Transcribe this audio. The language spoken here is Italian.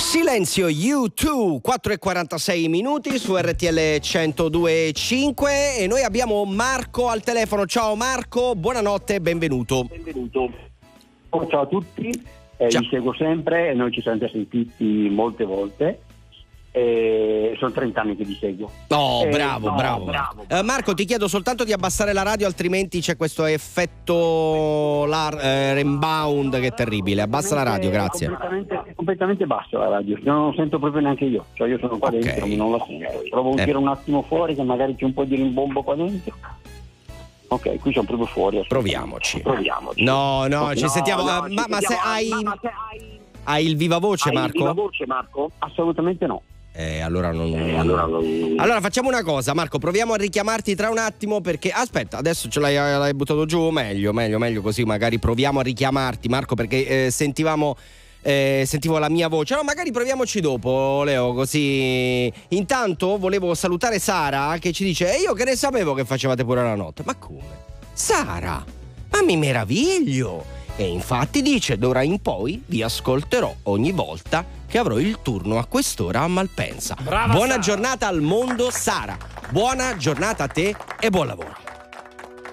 Silenzio U2, 4:46 minuti su RTL 102.5 e noi abbiamo Marco al telefono. Ciao Marco, buonanotte e benvenuto. Ciao a tutti, Ciao. vi seguo sempre e noi ci siamo già sentiti molte volte. Sono 30 anni che vi seguo. Bravo. Marco, ti chiedo soltanto di abbassare la radio, altrimenti c'è questo effetto rebound che è terribile. Abbassa la radio, grazie. È completamente bassa la radio, non lo sento proprio neanche io. Cioè io sono qua dentro, non la sento. Provo a uscire un attimo fuori, che magari c'è un po' di rimbombo qua dentro. Ok, qui sono proprio fuori. Proviamoci. No, ci sentiamo. Ma se hai il viva voce, Marco? Assolutamente no. Allora facciamo una cosa, Marco, proviamo a richiamarti tra un attimo, perché aspetta, adesso ce l'hai buttato giù, meglio così, magari proviamo a richiamarti, Marco, perché sentivo la mia voce. No, magari proviamoci dopo, Leo, così. Intanto volevo salutare Sara, che ci dice: io che ne sapevo che facevate pure la notte. Ma come? Sara, ma mi meraviglio! E infatti dice: d'ora in poi vi ascolterò ogni volta che avrò il turno a quest'ora a Malpensa. Brava, buona Sara. Giornata al mondo, Sara. Buona giornata a te e buon lavoro.